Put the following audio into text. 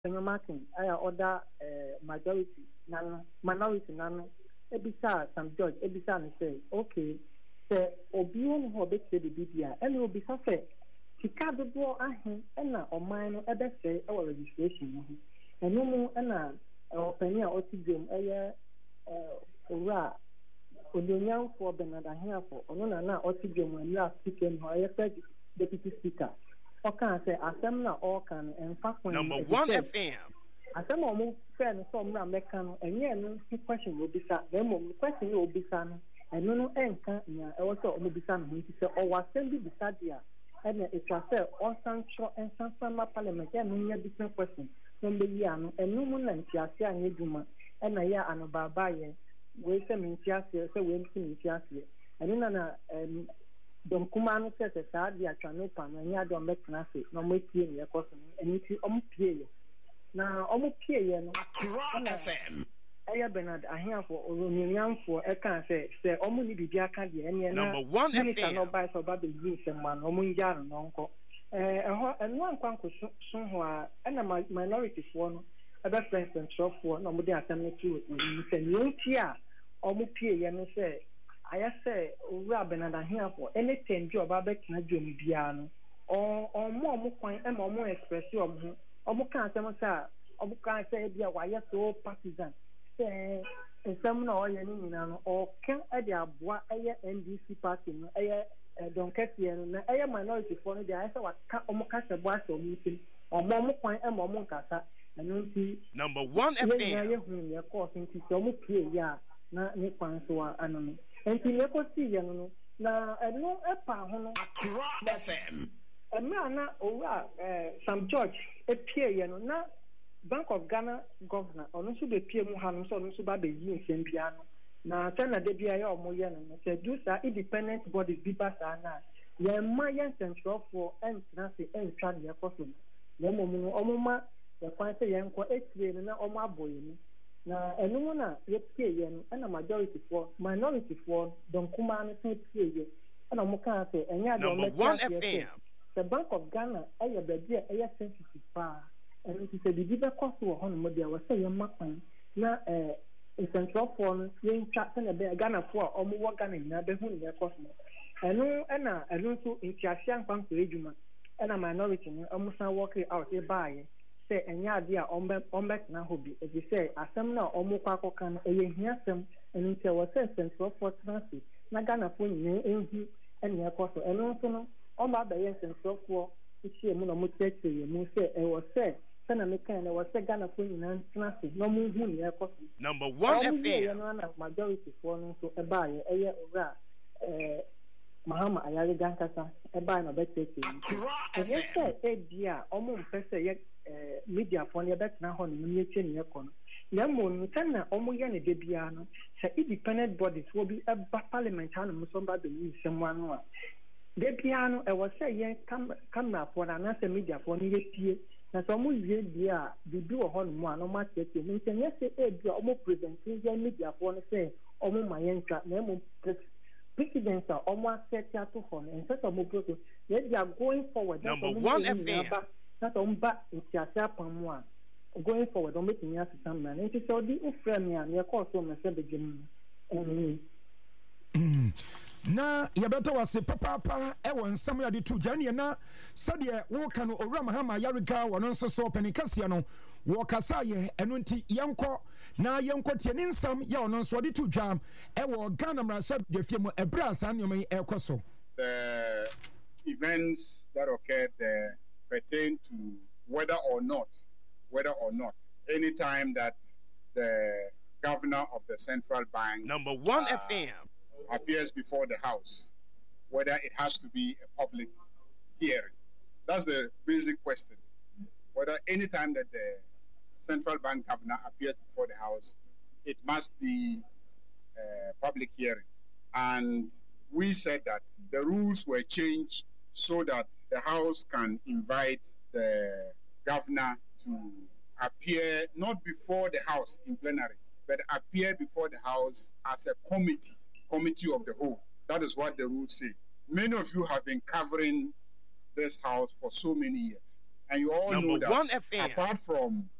Senator Martin, I order majority, minority, nano, Ebisa, some judge, Ebisa, and say, okay, say, Obion, who bet the BBA, and will be suffering. Chicago door, and or mine, a best say, our registration, and no more, and open your autism, ra, Odonian for Bernard here for, or no, autism, when you are speaking, or I said, Deputy Speaker. Okay, say assembly all can and fact Number 1 FM. Assembly almost fair and some American and yeah, no question will be sat. Then the question will be son and no anchor also will be son who say or was sending the Sadia and it was said all Sancho and San Parliament and many different questions from the year and no one and Tiasia and Yeduma and a year and a barbaye. We say in Tiasia, so we in Tiasia and then Don Kumano says a sad year can open and ya don't make nothing, no make your cousin, and if you pay. Now, almost pay, FM. I Bernard, I hear for Olonian for I can't say, almost be Jacka, and number 1 FM. No buy for Baby Use and one, almost yarn, uncle. And one conquer somewhere, and a minority for other friends and so forth, no more than 72, and you here, almost pay, and say. I say, Robin and I hear for anything job about Najomi Biano or more point and more expressive or more can't say, dear, why you're so partisan. Say, some no or can I dear what NDC party, don't catch you, a minority for the I saw what almost a boss or meeting or more point and more casa and you see number 1 FM. You're causing to so much, na Nipan so anonymous. And you see, now, and no Accra FM. A man, some judge, a peer, now Bank of Ghana governor, or no should be Pierre Muhammad, so no should be in piano. Now, Tana de Bia or Moyan, said, those are independent bodies, be Basana. Yan Mayan Central for and Nancy and Charlie Apostle. Yamu, Omoma, the Fancy Yanko, X-ray, and Oma boy. Now, and no one yet pay and a majority for minority for Don Kumano pay and a Mokase and number 1 FM. The Bank of Ghana, I have the dear air sensitive far, and it is a dividend cost to a home, there was a young Macan. Now, in Central Form, young chat and a Ghana for or more Ghana in the Hun, their cosmo. And no, and also in Tiasian Bank Regiment, and a minority almost working out a buy. Say and ya dear on back now hobby as you say asem na omukwa kan eye hiasem and ntia was Central for transit na Ghana for ni ehu and ya koso eno nso no on ba be Central for ichie mu na mu tete mu say e was say sana me kan e was say Ghana for ni transit no mu hu ni ya koso number 1 FM na majority for no so e ba ye eye ora Mahama Ayari Gankasa e ba na be tete yes say dia omo mpese ye media for the bet now on the Yakon. Lemon, Tana, Omoyan, Debiano, say independent bodies will be a parliament and Musomba believe someone. Debiano, I was saying, come up for an answer media for near P. That's almost year, the do a horn one, no matter what you mean. Yes, you're almost presenting your media for say, Omo my entra, Nemo presidents are almost set to home and such a move. Yet they are going forward. Number 1 FM. Not on back in Tiasapam one. Going forward, don't make me ask some man. It is all the friend and your course on the beginning. Na yabeta wase papa ewo nsam ya de tu jani na sade wo ka no owura mahama yarika wono nso so penikasia no wo kasa ye eno nti yenko na yenko tie ni nsam ya wono nso de tu jam ewo Ghana mrasa de fie mo ebra san nyoma yi ekoso. The events that occurred there pertain to whether or not anytime that the governor of the central bank number 1 FM appears before the house, whether it has to be a public hearing. That's the basic question. Whether anytime that the central bank governor appears before the house, it must be a public hearing. And we said that the rules were changed so that the House can invite the governor to appear not before the House in plenary, but appear before the House as a committee of the whole. That is what the rules say. Many of you have been covering this House for so many years, And you all Number know that One FM. apart from